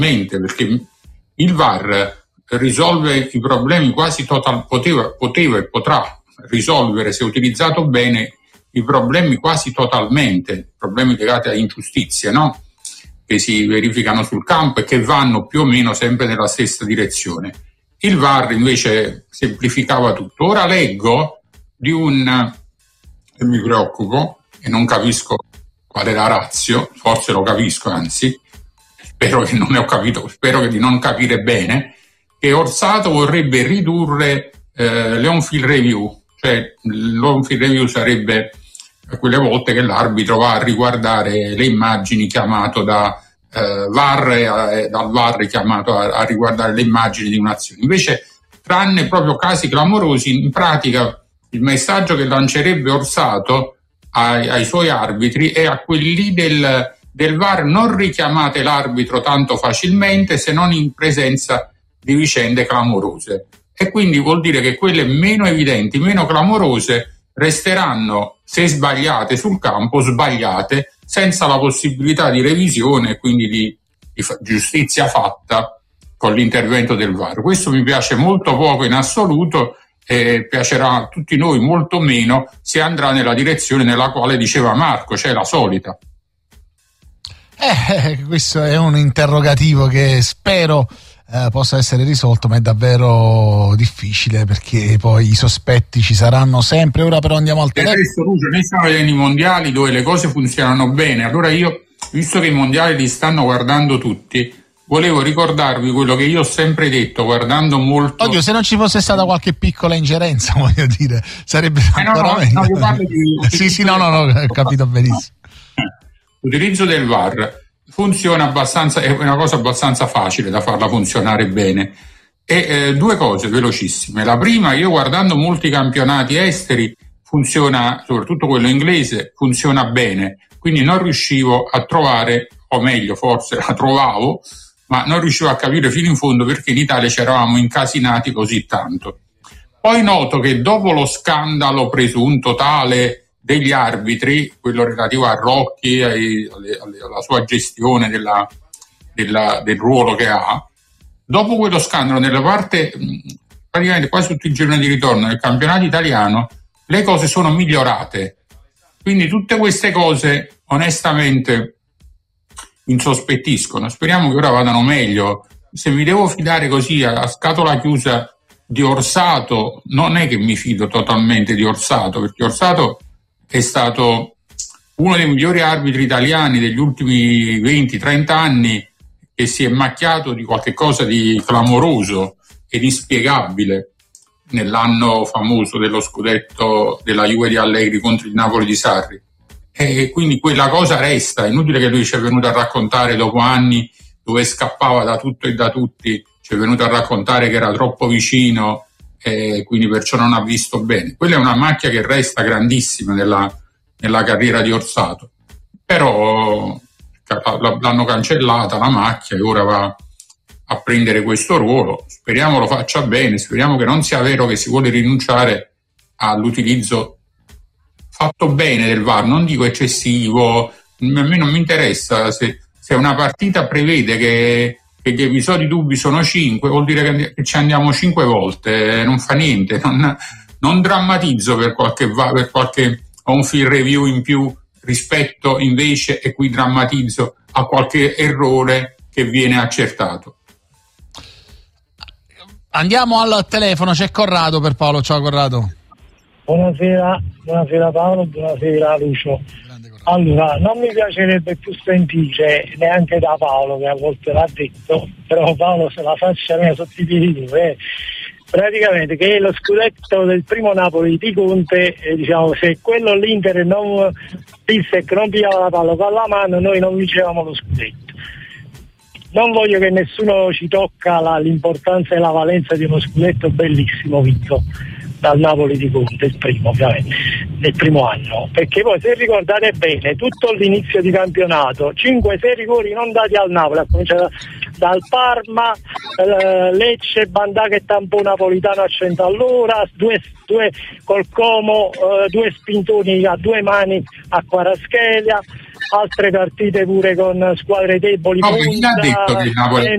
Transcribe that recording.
perché il VAR risolve i problemi quasi poteva e potrà risolvere, se utilizzato bene, i problemi quasi totalmente, problemi legati a ingiustizie, no? Che si verificano sul campo e che vanno più o meno sempre nella stessa direzione. Il VAR invece semplificava tutto. Ora leggo di e mi preoccupo e non capisco qual è la ratio, forse lo capisco, anzi spero che non ne ho capito, spero di non capire bene, che Orsato vorrebbe ridurre l'on-field review, cioè l'on-field review sarebbe quelle volte che l'arbitro va a riguardare le immagini chiamato da VAR, dal VAR chiamato a riguardare le immagini di un'azione. Invece, tranne proprio casi clamorosi, in pratica il messaggio che lancerebbe Orsato ai suoi arbitri è a quelli del VAR: non richiamate l'arbitro tanto facilmente se non in presenza di vicende clamorose. E quindi vuol dire che quelle meno evidenti, meno clamorose, resteranno, se sbagliate sul campo, sbagliate, senza la possibilità di revisione e quindi di giustizia fatta con l'intervento del VAR. Questo mi piace molto poco in assoluto e piacerà a tutti noi molto meno se andrà nella direzione nella quale diceva Marco, cioè la solita. Questo è un interrogativo che spero possa essere risolto, ma è davvero difficile perché poi i sospetti ci saranno sempre. Ora però andiamo al telefono. Noi stiamo vedendo i mondiali dove le cose funzionano bene, allora io, visto che i mondiali li stanno guardando tutti, volevo ricordarvi quello che io ho sempre detto, guardando molto. Oddio, se non ci fosse stata qualche piccola ingerenza, voglio dire, sarebbe ancora meglio. Io parlo sì, no, ho capito benissimo. L'utilizzo del VAR funziona abbastanza, è una cosa abbastanza facile da farla funzionare bene. E due cose velocissime. La prima, io guardando molti campionati esteri, funziona, soprattutto quello inglese, funziona bene. Quindi non riuscivo a trovare, o meglio, forse la trovavo, ma non riuscivo a capire fino in fondo perché in Italia ci eravamo incasinati così tanto. Poi noto che dopo lo scandalo presunto tale degli arbitri, quello relativo a Rocchi, alla sua gestione del ruolo che ha, dopo quello scandalo, nella parte, praticamente quasi tutti i giorni di ritorno del campionato italiano, le cose sono migliorate. Quindi tutte queste cose, onestamente, insospettiscono. Speriamo che ora vadano meglio. Se mi devo fidare così a scatola chiusa di Orsato, non è che mi fido totalmente di Orsato, perché Orsato è stato uno dei migliori arbitri italiani degli ultimi 20-30 anni, che si è macchiato di qualche cosa di clamoroso ed inspiegabile nell'anno famoso dello scudetto della Juve di Allegri contro il Napoli di Sarri. E quindi quella cosa resta. È inutile che lui ci è venuto a raccontare dopo anni dove scappava da tutto e da tutti, ci è venuto a raccontare che era troppo vicino e quindi perciò non ha visto bene. Quella è una macchia che resta grandissima nella carriera di Orsato, però l'hanno cancellata la macchia e ora va a prendere questo ruolo. Speriamo lo faccia bene, speriamo che non sia vero che si vuole rinunciare all'utilizzo fatto bene del VAR, non dico eccessivo. A me non mi interessa se una partita prevede che gli episodi dubbi sono 5, vuol dire che ci andiamo 5 volte, non fa niente, non drammatizzo per qualche on-field review in più rispetto invece, e qui drammatizzo a qualche errore che viene accertato. Andiamo al telefono, c'è Corrado per Paolo. Ciao Corrado. Buonasera Paolo, buonasera Lucio. Allora, non mi piacerebbe più sentire neanche da Paolo, che a volte l'ha detto, però Paolo se la faccia mia sotto i piedi, praticamente che lo scudetto del primo Napoli di Conte, diciamo, se quello l'Inter non disse che non pigliava la palla con la mano, noi non vincevamo lo scudetto. Non voglio che nessuno ci tocca l'importanza e la valenza di uno scudetto bellissimo vinto dal Napoli di Conte, il primo ovviamente, nel primo anno, perché poi se ricordate bene tutto l'inizio di campionato 5-6 rigori non dati al Napoli, a cominciare dal Parma, Lecce, Bandà che tampò Napolitano a 100 all'ora, due col Como, 2 spintoni a 2 mani a Kvaratskhelia, altre partite pure con squadre deboli. Chi ha detto che il Napoli